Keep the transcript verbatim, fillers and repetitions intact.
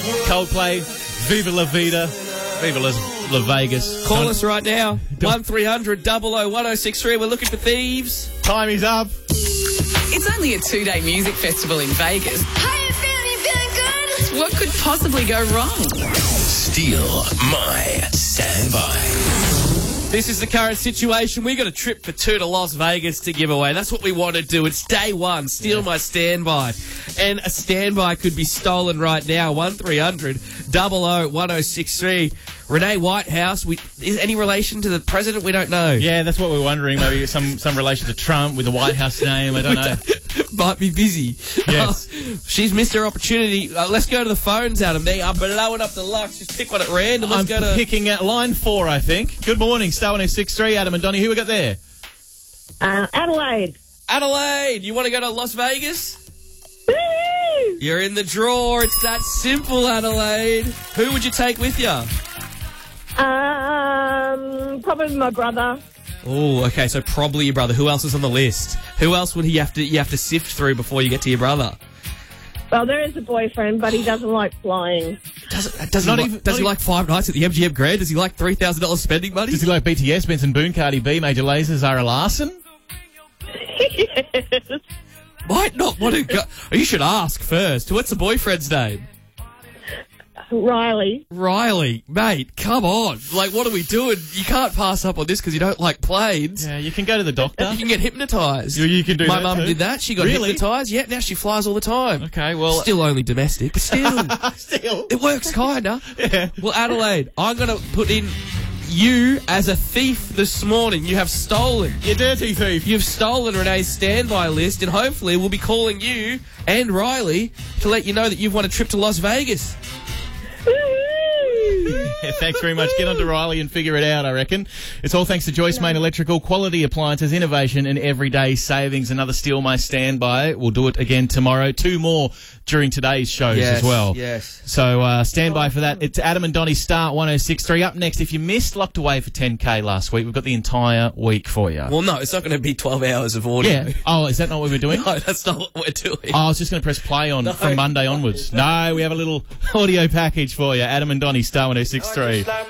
Coldplay, Viva La Vida, Viva La, La Vegas. Call Don't- us right now. one three hundred double oh one oh six three. We're looking for thieves. Time is up. It's only a two-day music festival in Vegas. How you feeling? You feeling good? What could possibly go wrong? Steal my standby. This is the current situation. We got a trip for two to Las Vegas to give away. That's what we want to do. It's day one. Steal my standby. And a standby could be stolen right now. one three hundred double oh one oh six three. Renee Whitehouse, we, is any relation to the president? We don't know. Yeah, that's what we're wondering. Maybe some, some relation to Trump with the White House name. I don't know. Might be busy. Yes. She's missed her opportunity. Uh, let's go to the phones, Adam. They are blowing up the luck. Just pick one at random. Let's I'm go to... picking at line four, I think. Good morning, Star one oh six three, Adam and Donnie. Who we got there? Uh, Adelaide. Adelaide. You want to go to Las Vegas? You're in the draw. It's that simple, Adelaide. Who would you take with you? Um, probably my brother. Oh, okay. So probably your brother. Who else is on the list? Who else would he have to you have to sift through before you get to your brother? Well, there is a boyfriend, but he doesn't like flying. Does, does Not he, even- like, does not he even- like five nights at the M G M Grand? Does he like three thousand dollars spending money? Does he like B T S, Benson Boone, Cardi B, Major Lazer, Zara Larson? Yes. Might not want to go. You should ask first. What's the boyfriend's name? Riley. Riley, mate, come on. Like, what are we doing? You can't pass up on this because you don't like planes. Yeah, you can go to the doctor. You can get hypnotised. You- you can do My that mum too? did that. She got Really? hypnotised. Yeah, now she flies all the time. Okay, well... Still only domestic, but still. Still. It works, kinda. Yeah. Well, Adelaide, I'm going to put in you as a thief this morning. You have stolen. You dirty thief. You've stolen Renee's standby list, and hopefully we'll be calling you and Riley to let you know that you've won a trip to Las Vegas. Yeah, thanks very much. Get on to Riley and figure it out, I reckon. It's all thanks to Joyce Main Electrical, quality appliances, innovation and everyday savings. Another Steal My Standby. We'll do it again tomorrow. Two more during today's shows as well. Yes. So uh, stand by for that. It's Adam and Donnie Start one oh six three. Up next, if you missed Locked Away for ten K last week, we've got the entire week for you. Well, no, it's not going to be twelve hours of audio. Yeah. Oh, is that not what we're doing? No, that's not what we're doing. Oh, I was just going to press play on No. from Monday onwards. No, we have a little audio package for you. Adam and Donnie Star one oh six three.